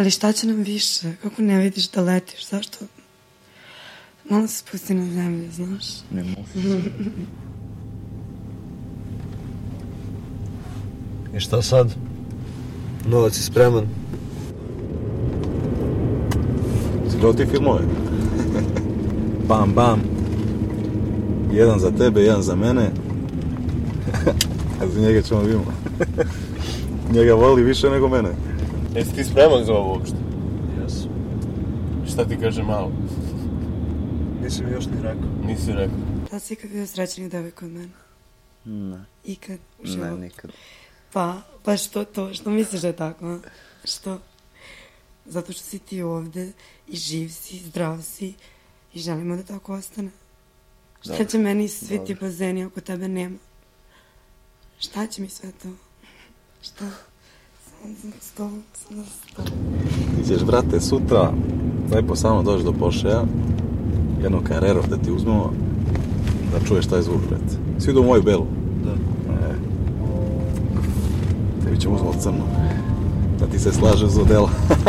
Ali šta će nam više? Kako ne vidiš da letiš? Zašto? Malo se spusti na zemlju, znaš? Ne mogu. I šta sad? Novac je spreman. Si gledao ti filmove? Bam, bam. Jedan za tebe, jedan za mene. A za njega ćemo vidimo. Njega voli više nego mene. Jesi ti spreman za ovo uopšte? Jesu. Šta ti kaže malo? Nisam još ni rekao. Nisi rekao. Da li si ikad bio srećniji devojka od mene? Ne. Ikad? U životu? Ne, nikad. Pa što to? Što misliš da je tako, a? Što? Zato što si ti ovde i živ si, zdrav si i želimo da tako ostane. Šta će meni svi ti bazeni ako tebe nema? Šta će mi sve to? Šta? Samo sto. Ti ćeš, brate, sutra lepo samo doći do Porschea, jedno Carrero da ti uzmemo, da čuješ taj zvuk, brate. Si vidio moju belu? Da. Tebi ćemo uzmati crno. Da ti se slaže za dela.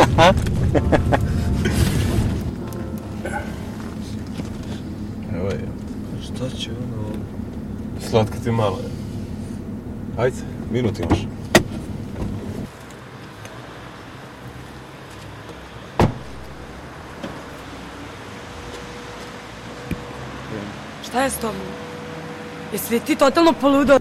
Evo je. Šta će ono? Slatka ti malo je. Ajde, minut imaš. Šta je s tobom? Jesi li ti totalno poludao?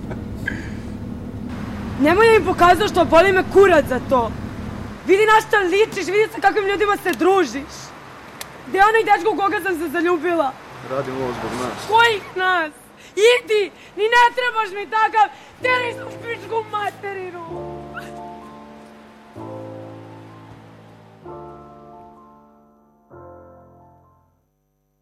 Nemoj da mi pokazao što boli me kurac za to. Vidi na šta ličiš, vidi sa kakvim ljudima se družiš. Gde je onaj dečko u koga sam se zaljubila? Radim ovo zbog nas. Kojih nas? Idi! Ni ne trebaš mi takav! Teri su pičku materinu!